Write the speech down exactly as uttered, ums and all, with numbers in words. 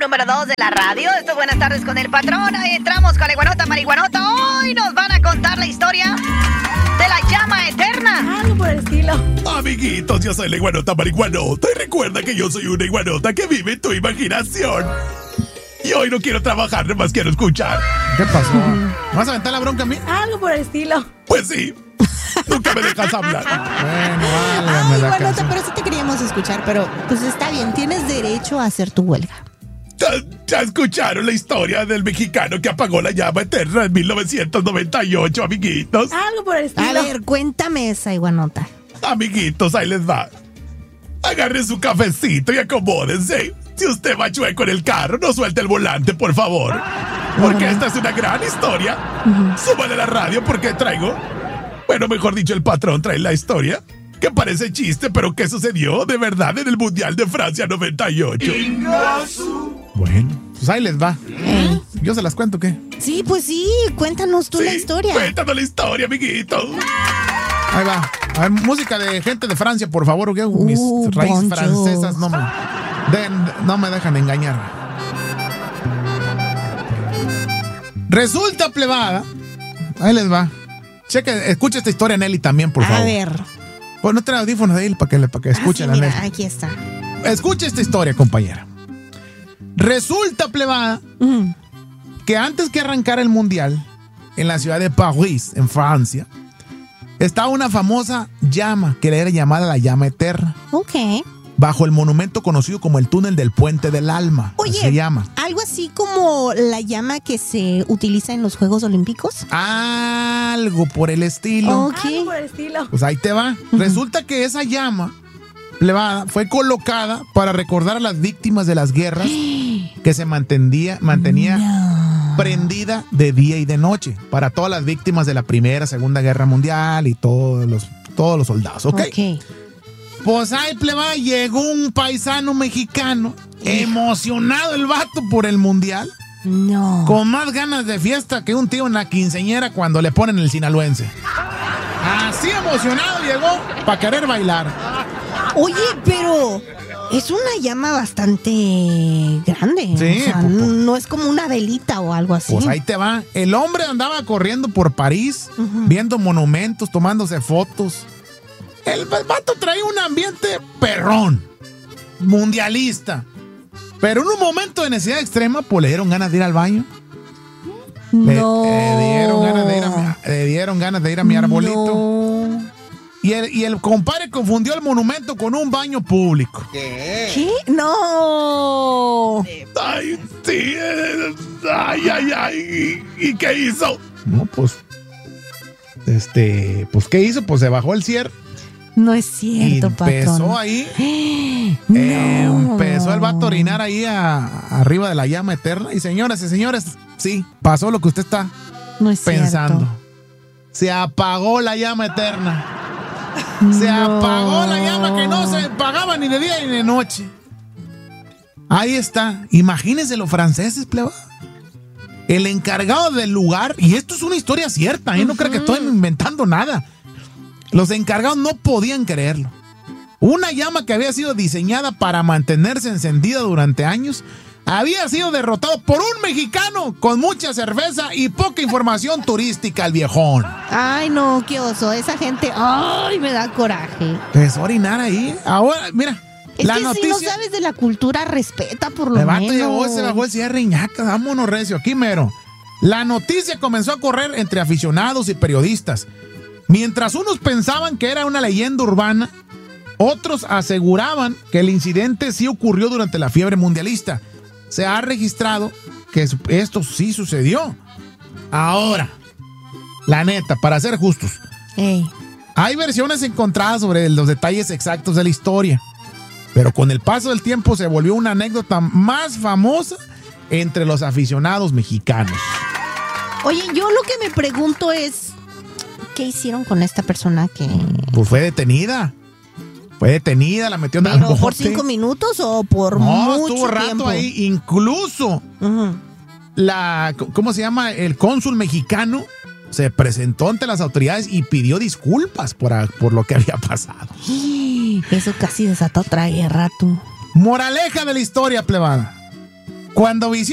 número dos de la radio. Esto es Buenas Tardes con el Patrón. Ahí entramos con la iguanota marihuanota. Hoy nos van a contar la historia de la llama eterna. Algo por el estilo. Amiguitos, yo soy la iguanota marihuanota. Y recuerda que yo soy una iguanota que vive en tu imaginación. Y hoy no quiero trabajar, nomás quiero escuchar. ¿Qué pasó? ¿Vas a aventar la bronca a mí? Algo por el estilo. Pues sí. Nunca me dejas hablar. Bueno, vale, Ay, me da Iguanota, caso. pero sí te queríamos escuchar, pero pues está bien, tienes derecho a hacer tu huelga. ¿Ya, ya escucharon la historia del mexicano que apagó la llama eterna en mil novecientos noventa y ocho, amiguitos? Algo por el estilo. A ver, cuéntame esa, Iguanota. Amiguitos, ahí les va. Agarren su cafecito y acomódense. Si usted va chueco en el carro, no suelte el volante, por favor. Porque esta es una gran historia. Súbale la radio porque traigo... Bueno, mejor dicho, el patrón trae la historia que parece chiste, pero ¿qué sucedió de verdad en el Mundial de Francia noventa y ocho? Bueno, pues ahí les va. Ey. ¿Yo se las cuento o qué? Sí, pues sí, cuéntanos tú la Sí, historia. Cuéntanos la historia, amiguito. Ahí va. A ver, música de gente de Francia, por favor. Que mis Uh, raíces Bon francesas Jovi. no me, de- no me dejan engañar. Resulta, plebada. Ahí les va. Cheque, escucha esta historia, Nelly, también, por favor. A ver. Pues no trae audífonos de él para que, le- para que escuchen Ah, a sí, Nelly. mira, aquí está. Escucha esta historia, compañera. Resulta, plebada, Mm. que antes que arrancara el mundial, en la ciudad de París, en Francia, estaba una famosa llama que era llamada la llama eterna, Ok. bajo el monumento conocido como el túnel del puente del alma. Oye, así se llama. algo así como la llama que se utiliza en los Juegos Olímpicos. Algo por el estilo. Ok. Algo por el estilo. Pues ahí te va. Resulta que esa llama plebada fue colocada para recordar a las víctimas de las guerras que se mantenía, mantenía No. prendida de día y de noche para todas las víctimas de la Primera, Segunda Guerra Mundial y todos los, todos los soldados, ¿ok? Ok. Pues ahí, plebada, llegó un paisano mexicano, emocionado el vato por el Mundial, No. con más ganas de fiesta que un tío en la quinceañera cuando le ponen el sinaloense. Así emocionado llegó para querer bailar. Oye, pero es una llama bastante grande. Sí, O sea, pues, pues. no es como una velita o algo así. Pues ahí te va. El hombre andaba corriendo por París, Ujú. viendo monumentos, tomándose fotos. El vato traía un ambiente perrón, mundialista. Pero en un momento de necesidad extrema, pues le dieron ganas de ir al baño. Le, No. le dieron ganas de ir a mi, le dieron ganas de ir a mi arbolito. No. Y el, y el compadre confundió el monumento con un baño público. ¿Qué? No. Ay, sí. eh, Ay, ay, ay. ¿Y, y qué hizo? No, pues. Este. Pues, ¿qué hizo? Pues se bajó el cierre. No es Y cierto, empezó patrón. ahí. No. Eh, empezó el vato a orinar ahí a- arriba de la llama eterna. Y señoras y señores, sí, pasó lo que usted está No es pensando. cierto. Se apagó la llama eterna. Se No. apagó la llama que no se apagaba ni de día ni de noche. Ahí está. Imagínense los franceses, pleba. El encargado del lugar, y esto es una historia cierta, ¿eh? No creo que estoy inventando nada. Los encargados no podían creerlo. Una llama que había sido diseñada para mantenerse encendida durante años había sido derrotado por un mexicano con mucha cerveza y poca información turística, el viejón. Ay, no, qué oso. Esa gente, ay, me da coraje. Empezó a orinar ahí. Ahora, mira, Es la que noticia. si no sabes de la cultura, respeta por lo El vato menos. llegó, se bajó el cierre y ñaca, vámonos recio, aquí mero. La noticia comenzó a correr entre aficionados y periodistas. Mientras unos pensaban que era una leyenda urbana, otros aseguraban que el incidente sí ocurrió durante la fiebre mundialista. Se ha registrado que esto sí sucedió. Ahora, la neta, para ser justos, Ey. hay versiones encontradas sobre los detalles exactos de la historia, pero con el paso del tiempo se volvió una anécdota más famosa entre los aficionados mexicanos. Oye, yo lo que me pregunto es, ¿qué hicieron con esta persona que... Pues fue detenida. Fue detenida, la metieron al ¿Pero por bote. cinco minutos o por No, mucho estuvo rato tiempo? ahí. Incluso Ujú. la, ¿cómo se llama? El cónsul mexicano se presentó ante las autoridades y pidió disculpas por, a- por lo que había pasado. Eso casi desató otra guerra, tú. Moraleja de la historia, plebada. Cuando visita